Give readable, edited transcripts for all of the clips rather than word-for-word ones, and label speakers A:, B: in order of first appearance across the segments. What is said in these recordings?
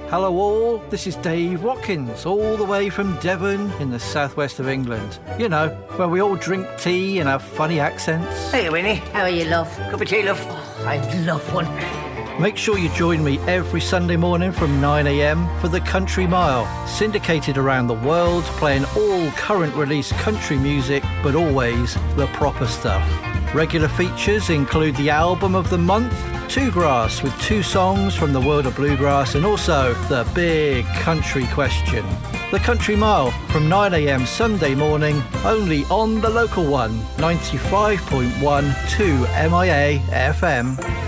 A: Hello all, this is Dave Watkins, all the way from Devon in the southwest of England. You know, where we all drink tea and have funny accents.
B: Hey Winnie.
C: How are you, love?
B: Cup of tea, love.
C: Oh, I love one.
A: Make sure you join me every Sunday morning from 9 a.m. for the Country Mile, syndicated around the world, playing all current release country music, but always the proper stuff. Regular features include the album of the month, Two Grass with 2 songs from the world of bluegrass, and also the big country question. The Country Mile from 9 a.m. Sunday morning, only on the local one, 95.1 2 MIA FM.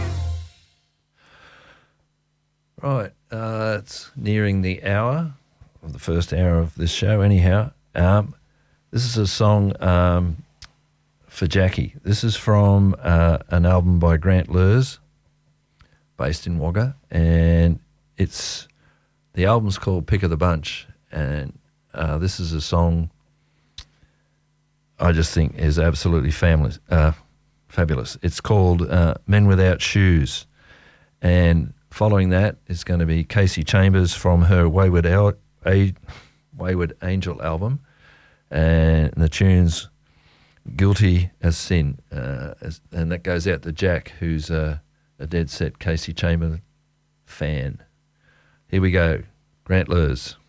D: Right, it's nearing the hour, of the first hour of this show anyhow. This is a song for Jackie. This is from an album by Grant Lurs, based in Wagga, and the album's called Pick of the Bunch, and this is a song I just think is absolutely fabulous. It's called Men Without Shoes, and following that is going to be Kasey Chambers from her Wayward Angel album, and the tune's Guilty as Sin, and that goes out to Jack, who's a dead set Kasey Chambers fan. Here we go, Grant Lurs.